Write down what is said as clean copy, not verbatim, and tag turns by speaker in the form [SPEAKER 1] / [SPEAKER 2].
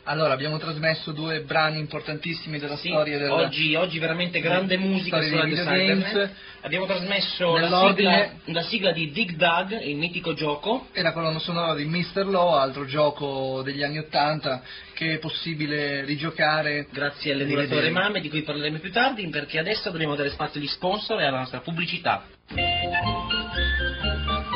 [SPEAKER 1] Allora, abbiamo trasmesso due brani importantissimi della storia del...
[SPEAKER 2] Oggi veramente grande musica su Radio Cybernet. Abbiamo trasmesso la sigla di Dig Dug, il mitico gioco.
[SPEAKER 1] E la colonna sonora di Mr. Law, altro gioco degli anni '80 che è possibile rigiocare
[SPEAKER 2] grazie all'emulatore MAME, di cui parleremo più tardi, perché adesso dobbiamo dare spazio agli sponsor e alla nostra pubblicità.